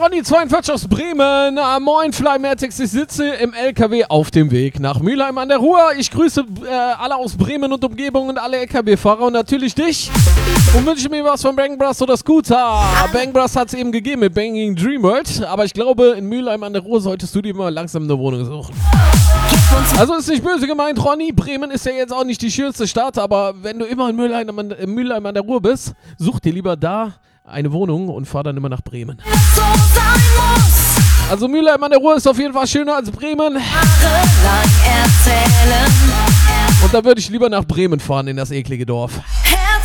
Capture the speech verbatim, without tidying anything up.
Ronny zweiundvierzig aus Bremen. Ah, moin Flymatics, ich sitze im L K W auf dem Weg nach Mülheim an der Ruhr. Ich grüße äh, alle aus Bremen und Umgebung und alle L K W-Fahrer und natürlich dich. Und wünsche mir was von Bang Bros oder Scooter. Bang Bros hat es eben gegeben mit Banging Dream World. Aber ich glaube, in Mülheim an der Ruhr solltest du dir mal langsam eine Wohnung suchen. Also ist nicht böse gemeint, Ronny. Bremen ist ja jetzt auch nicht die schönste Stadt, aber wenn du immer in Mülheim, in Mülheim an der Ruhr bist, such dir lieber da eine Wohnung und fahr dann immer nach Bremen. Also Mülheim an der Ruhr ist auf jeden Fall schöner als Bremen. Und da würde ich lieber nach Bremen fahren, in das eklige Dorf.